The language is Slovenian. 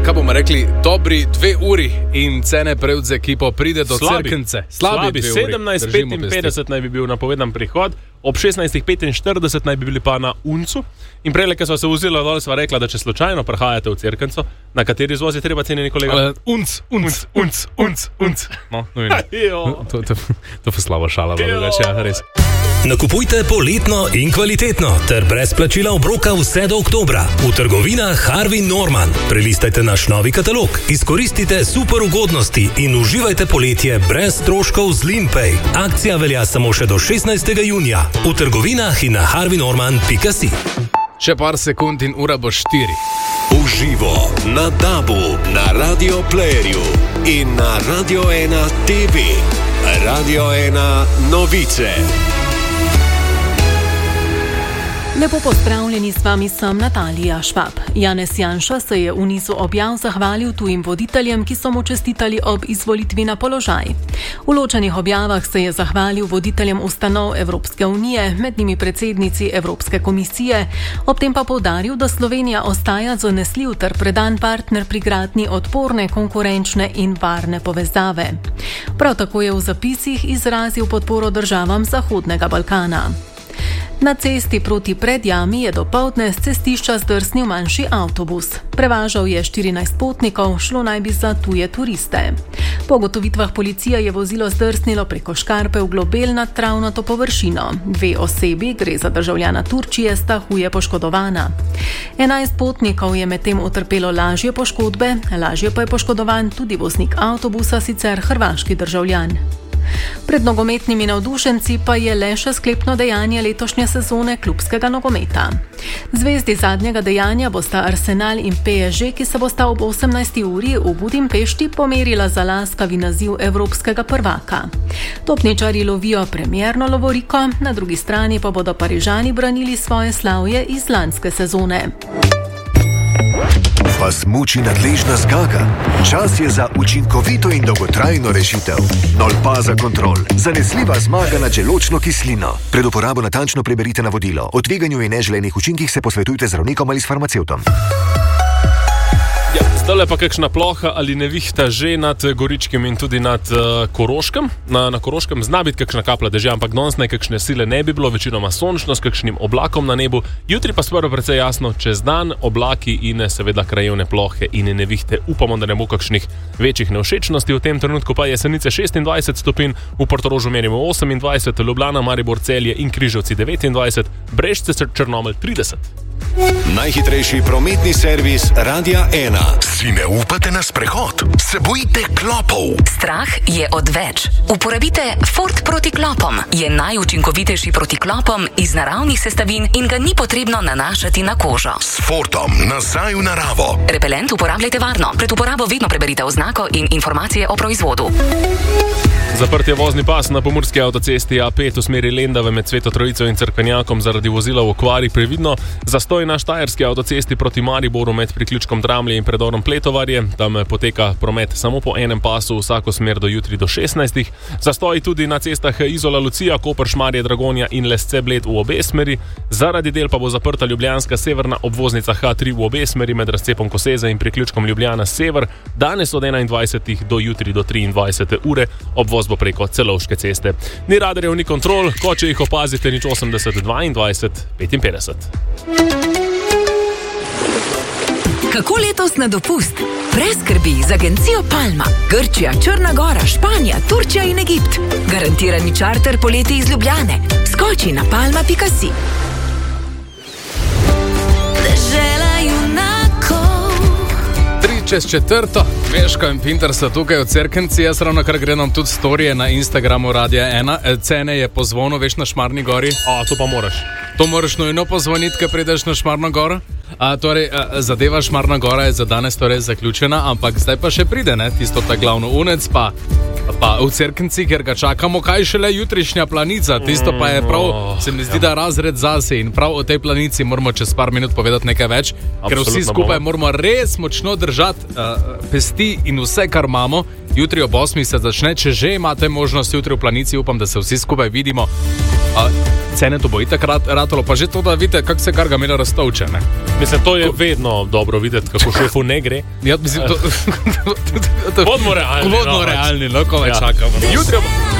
kaj bomo rekli, dobri 2 uri in cene prevz z ekipo pride do Cerknice. Slabi 17:55 naj bi bil napovedan prihod, ob 16:45 naj bi bili pa na Uncu. In prejle, ko so se vozila dol, sva rekla, da če slučajno prihajate v Cerknico, na kateri izvoz je treba cenjeni kolega? Unc. No, to je slaba šala, ja, res. Nakupujte poletno in kvalitetno ter brez plačila obroka vse do oktobra v trgovinah Harvey Norman. Prelistajte naš novi katalog, izkoristite super ugodnosti in uživajte poletje brez stroškov z Limpay. Akcija velja samo še do 16. junija v trgovinah in na harveynorman.si. Še par sekund in ura bo 4. Uživo na DAB-u, na Radio Playerju in na Radio 1 TV. Radio 1 novice. Lepo pozdravljeni, s vami sem Natalija Švab. Janez Janša se je v nizu objav zahvalil tujim voditeljem, ki so mu čestitali ob izvolitvi na položaj. V ločenih objavah se je zahvalil voditeljem ustanov Evropske unije, med njimi predsednici Evropske komisije, ob tem pa poudaril, da Slovenija ostaja zanesljiv ter predan partner pri gradnji odporne, konkurenčne in varne povezave. Prav tako je v zapisih izrazil podporo državam Zahodnega Balkana. Na cesti proti Predjami je dopoldne s cestišča zdrsnil manjši avtobus. Prevažal je 14 potnikov, šlo naj bi za tuje turiste. Po ugotovitvah policije je vozilo zdrsnilo preko škarpe v globel nad travnato površino. 2 osebi, gre za državljana Turčije, sta huje poškodovana. 11 potnikov je medtem utrpelo lažje poškodbe, lažje pa je poškodovan tudi voznik avtobusa, sicer hrvaški državljan. Pred nogometnimi navdušenci pa je le še sklepno dejanje letošnje sezone klubskega nogometa. Zvezdi zadnjega dejanja bosta Arsenal in PSG, ki se bosta ob 18. uri v Budimpešti pomerila za laskavi naziv evropskega prvaka. Topničarji lovijo premierno lovoriko, na drugi strani pa bodo Parižani branili svoje slavje iz lanske sezone. Vas muči nadležna zgaga? Čas je za učinkovito in dolgotrajno rešitev. Nolpaza Kontrol. Zanesljiva zmaga nad želodčno kislino. Pred uporabo natančno preberite navodilo. O tveganju in neželenih učinkih se posvetujte z zdravnikom ali s farmacevtom. Zdaj pa kakšna ploha ali nevihta že nad Goričkim in tudi nad Koroškem. Na Koroškem zna biti kakšna kapla dežja, ampak danes kakšne sile ne bi bilo, večinoma sončno s kakšnim oblakom na nebu. Jutri pa sprva precej jasno, čez dan oblaki in seveda krajevne plohe in nevihte. Upamo, da ne bo kakšnih večjih nevšečnosti. V tem trenutku pa Jesenice 26 stopinj, v Portorožu merimo 28, Ljubljana, Maribor, Celje in Križevci 29, Brežice, Črnomelj 30. Najhitrejši prometni servis Radia 1. Si ne upate na sprehod? Se bojite klopov? Strah je odveč. Uporabite Ford proti klopom. Je najučinkovitejši proti klopom iz naravnih sestavin in ga ni potrebno nanašati na kožo. S Fordom nazaj v naravo. Repelent uporabljajte varno. Pred uporabo vedno preberite oznako in informacije o proizvodu. Zaprt je vozni pas na pomurski avtocesti A5 v smeri Lendave med Sveto Trojico in Cerkvenjakom zaradi vozila v okvari, previdno. Zastoj na štajerski avtocesti proti Mariboru med priključkom Dramlje in predorom Pletovarje. Tam poteka promet samo po enem pasu, vsako smer do jutri do 16. Zastoj tudi na cestah Izola Lucija, Koper, Šmarje, Dragonja in Lesce Bled v obe smeri. Zaradi del pa bo zaprta ljubljanska severna obvoznica H3 v obe smeri med razcepom Koseze in priključkom Ljubljana Sever. Danes od 21. do jutri do 23. ure. Obvoz bo preko Celovške ceste. Ni radarjev, ni kontrol, ko če jih opazite, nič 80 22 55. Kako letos na dopust? Brez skrbi z agencijo Palma. Grčija, Črna Gora, Španija, Turčija in Egipt. Garantirani čarter poleti iz Ljubljane. Skoči na palma.si. Čez četrto, Meško in Pinter so tukaj v Cerknici, jaz ravno kar gledam tudi storije na Instagramu Radia 1. Cene je po zvonu, veš, na Šmarni gori. To pa moraš. To moraš nujno pozvoniti, ko prideš na Šmarno goro. Torej, zadeva Šmarna gora je za danes torej zaključena, ampak zdaj pa še pride, ne, tisto ta glavno unec, pa v Cerknici, ker ga čakamo, kaj šele jutrišnja planica, tisto pa je prav, se mi zdi, da razred zase in prav o tej planici moramo čez par minut povedati nekaj več, ker vsi skupaj moramo res močno držati pesti in vse, kar imamo. Jutri ob 8 se začne, če že imate možnost jutri v planici, upam, da se vsi skupaj vidimo. Cene to bo itak rad ratalo, pa že to, da vidite, kako se Gargamela raztovče, ne? Mislim, to je vedno dobro videti, kako šefu ne gre. Ja, mislim, Bodimo realni. Bodimo realni, no, ko čakamo. Jutri